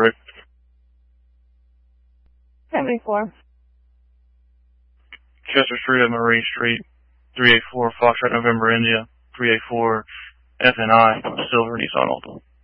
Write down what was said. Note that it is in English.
Rick. 74. Chester Street at Marie Street, 384 Foxtrot November India, 384 FNI, Silver Nissan Altima.